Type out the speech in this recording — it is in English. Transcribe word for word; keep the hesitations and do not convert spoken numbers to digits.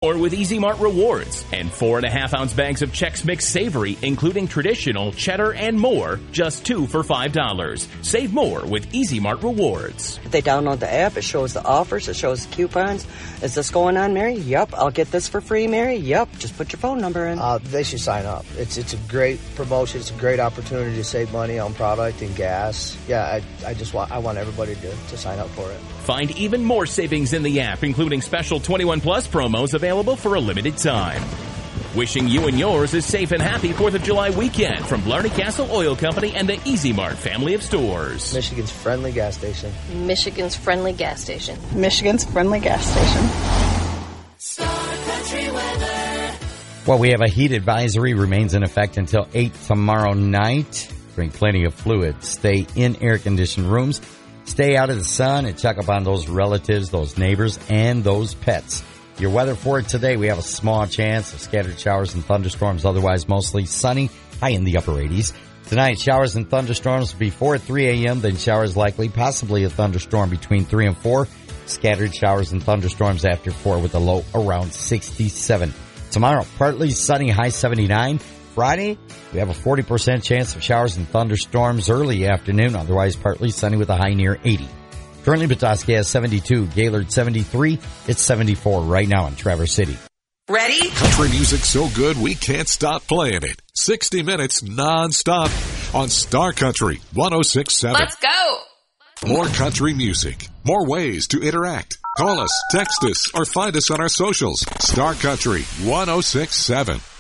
or with Easy Mart Rewards. And four and a half ounce bags of Chex Mix Savory, including traditional, cheddar, and more, just two for five dollars. Save more with Easy Mart Rewards. If they download the app, it shows the offers, it shows the coupons. Is this going on, Mary? Yep. I'll get this for free, Mary? Yep. Just put your phone number in. Uh, they should sign up. It's it's a great promotion. It's a great opportunity to save money on product and gas. Yeah, I, I just want I want everybody to, to sign up for it. Find even more savings in the app, including special twenty-one plus promos available for a limited time. Wishing you and yours a safe and happy fourth of July weekend from Blarney Castle Oil Company and the Easy Mart family of stores. Michigan's friendly gas station. Michigan's friendly gas station. Michigan's friendly gas station. Star Country weather. Well, we have a heat advisory, remains in effect until eight tomorrow night. Bring plenty of fluid. Stay in air-conditioned rooms. Stay out of the sun and check up on those relatives, those neighbors, and those pets. Your weather for it today, we have a small chance of scattered showers and thunderstorms, otherwise mostly sunny, high in the upper eighties. Tonight, showers and thunderstorms before three a.m., then showers likely, possibly a thunderstorm between three and four. Scattered showers and thunderstorms after four with a low around sixty-seven. Tomorrow, partly sunny, high seventy-nine. Friday, we have a forty percent chance of showers and thunderstorms early afternoon, otherwise partly sunny with a high near eighty. Currently, Petoskey has seventy-two, Gaylord seventy-three. It's seventy-four right now in Traverse City. Ready? Country music so good we can't stop playing it. sixty minutes non-stop on Star Country one oh six point seven. Let's go. More country music. More ways to interact. Call us, text us, or find us on our socials. Star Country one oh six point seven.